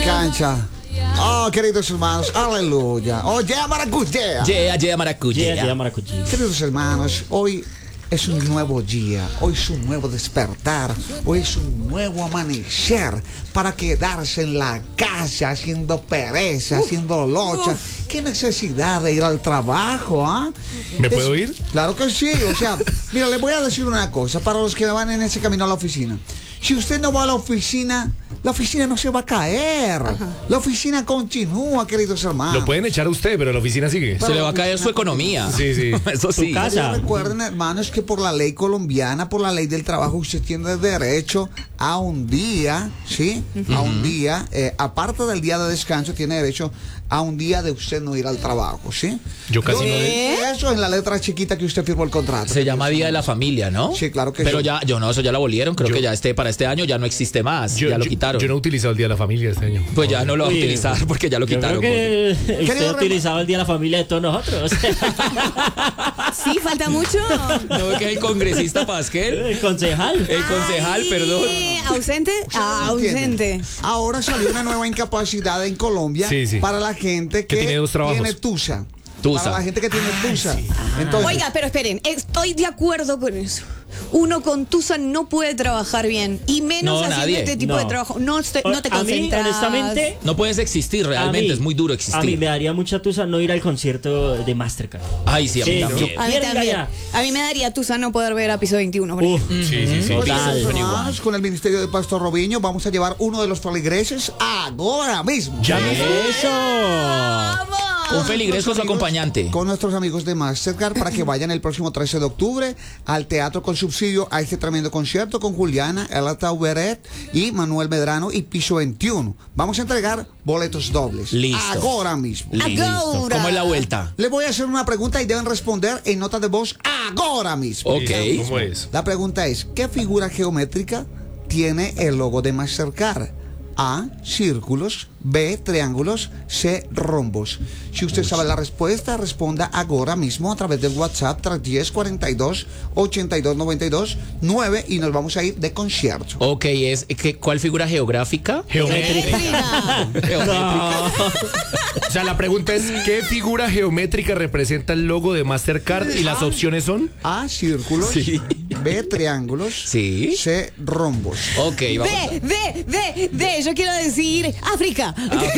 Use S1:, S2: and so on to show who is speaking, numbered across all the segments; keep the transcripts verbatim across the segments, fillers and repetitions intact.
S1: cancha. Oh, queridos hermanos, aleluya. Oh, yeah, maracuyá.
S2: Yeah, yeah, maracuyá.
S3: Yeah, yeah, maracuyá.
S1: Queridos hermanos, hoy es un nuevo día, hoy es un nuevo despertar, hoy es un nuevo amanecer para quedarse en la casa haciendo pereza, uh, haciendo locha. Uh. ¿Qué necesidad de ir al trabajo? ¿Ah?
S4: ¿Me
S1: es,
S4: puedo ir?
S1: Claro que sí, o sea, mira, les voy a decir una cosa para los que van en ese camino a la oficina. Si usted no va a la oficina, la oficina no se va a caer. Ajá. La oficina continúa, queridos hermanos.
S4: Lo pueden echar a usted, pero la oficina sigue.
S2: Pero se le va a caer su economía.
S4: Sí, sí.
S2: Eso sí.
S1: Casa. Recuerden, hermanos, que por la ley colombiana, por la ley del trabajo, usted tiene derecho a un día, ¿sí? Uh-huh. A un día, eh, aparte del día de descanso, tiene derecho a un día de usted no ir al trabajo, ¿sí?
S4: Yo casi
S1: Yo,
S4: no.
S1: Eh, eso en la letra chiquita que usted firmó el contrato.
S2: Se llama Día de la Familia, ¿no?
S1: Sí, claro que
S2: Pero
S1: sí.
S2: ya, yo no, eso ya lo abolieron. Creo
S4: yo,
S2: que ya este, para este año ya no existe más.
S4: Yo,
S2: ya lo
S4: yo,
S2: quitaron.
S4: Yo no he utilizado el Día de la Familia este año.
S2: Pues ya no lo va a
S3: Uy,
S2: utilizar porque ya lo
S3: yo
S2: quitaron.
S3: Creo que
S1: porque...
S3: usted ha utilizado el Día de la Familia de todos nosotros.
S5: Sí, falta mucho.
S2: ¿No que es el congresista Pasquel?
S3: El concejal.
S2: El concejal,
S5: Ay,
S2: perdón.
S5: ¿Ausente? Ah, ausente.
S1: Ahora salió una nueva incapacidad en Colombia
S4: sí, sí.
S1: para la gente que,
S4: que tiene dos trabajos.
S1: Tiene tusa.
S2: Tusa.
S1: Para la gente que tiene tusa.
S3: Sí.
S1: Entonces,
S5: Oiga, pero esperen, estoy de acuerdo con eso. Uno con tusa no puede trabajar bien, y menos
S2: No,
S5: haciendo
S2: nadie.
S5: este tipo
S3: No.
S5: de trabajo. No, estoy- no te
S3: A mí,
S5: concentras.
S3: honestamente,
S2: No puedes existir realmente,
S3: mí-
S2: es muy duro
S3: a mí
S2: existir.
S3: me daría mucha tusa no ir al concierto de Mastercard.
S2: Ay, sí, a mí
S3: Sí,
S2: también.
S3: no.
S5: A mí
S3: Mierda,
S5: también.
S3: ya.
S5: A mí me daría tusa no poder ver a piso veintiuno. por
S3: Uf,
S5: ejemplo.
S4: Sí, sí, sí.
S3: total.
S1: Queridos hermanos, con el ministerio de Pastor Robinho vamos a llevar uno de los feligreses ahora mismo.
S4: Ya mismo.
S3: ¡Eso!
S2: Un feligrés con su acompañante.
S1: Con nuestros amigos de Mastercard para que vayan el próximo trece de octubre al Teatro con Subsidio a este tremendo concierto con Juliana, Ella Tauberet y Manuel Medrano y Piso veintiuno. Vamos a entregar boletos dobles.
S2: Listo.
S1: Ahora mismo.
S2: Listo.
S5: Ahora.
S2: ¿Cómo es la vuelta?
S1: Le voy a hacer una pregunta y deben responder en nota de voz ahora mismo.
S2: Ok.
S4: ¿Cómo es?
S1: La pregunta es, ¿qué figura geométrica tiene el logo de Mastercard? A, círculos, B, triángulos, C, rombos. Si usted sabe la respuesta, responda ahora mismo a través del WhatsApp tres uno cero, cuarenta y dos, ochenta y dos, noventa y dos, nueve y nos vamos a ir de concierto.
S2: Ok, es que, ¿cuál figura geográfica?
S4: Geométrica.
S2: Geométrica.
S4: O sea, la pregunta es, ¿qué figura geométrica representa el logo de Mastercard? Y las opciones son...
S1: A, círculos,
S2: Sí.
S1: B, triángulos,
S2: Sí.
S1: C, rombos.
S2: Ok, vamos.
S5: Ve, ve, ve, ve, yo quiero decir África.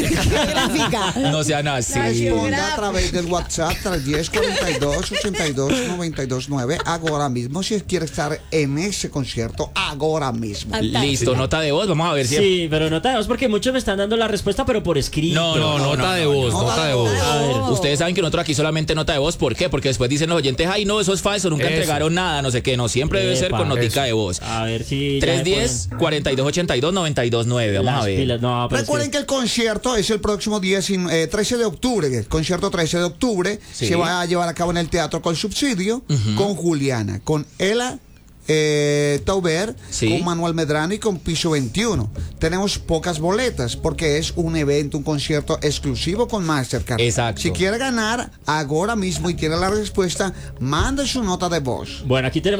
S5: África.
S2: No sean así.
S1: Responda a través del WhatsApp tres uno cero, cuarenta y dos, ochenta y dos, noventa y dos, nueve ahora mismo si quiere estar en ese concierto ahora mismo.
S2: Listo, nota de voz. Vamos a ver si.
S3: Sí, pero nota de voz porque muchos me están dando la respuesta, pero por escrito.
S2: No, no, no,
S4: nota de voz, nota de voz.
S3: A ver.
S2: Ustedes saben que nosotros aquí solamente nota de voz. ¿Por qué? Porque después dicen los oyentes, ay, no, eso es falso, nunca
S4: Eso.
S2: entregaron nada, no sé qué. No, siempre debe ser
S3: Epa,
S2: con notica
S4: eso.
S2: de voz.
S3: A ver si. ya
S2: tres
S3: me
S2: diez,
S3: ponen
S2: cuarenta y dos, ochenta y dos, noventa y dos, nueve. Vamos
S3: las
S2: a ver.
S3: pilas. No, pero es
S1: Recuerden que el concierto es el próximo diecinueve, eh, trece de octubre. El concierto trece de octubre
S2: Sí.
S1: se va a llevar a cabo en el Teatro con Subsidio con Juliana, con Ella eh, Taubert,
S2: Sí.
S1: con Manuel Medrano y con Piso veintiuno. Tenemos pocas boletas porque es un evento, un concierto exclusivo con Mastercard.
S2: Exacto.
S1: Si quiere ganar ahora mismo y tiene la respuesta, mande su nota de voz.
S3: Bueno, aquí tenemos.